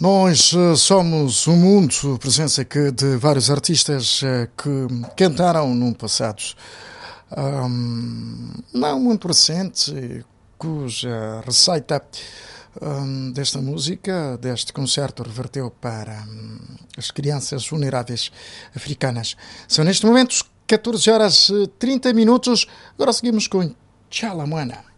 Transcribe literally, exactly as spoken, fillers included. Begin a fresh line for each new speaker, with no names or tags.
Nós uh, somos um mundo, presença aqui de vários artistas uh, que cantaram no passado um, não muito recente, cuja receita um, desta música, deste concerto, reverteu para um, as crianças vulneráveis africanas. São neste momento catorze horas e trinta minutos. Agora seguimos com Tchala Moana.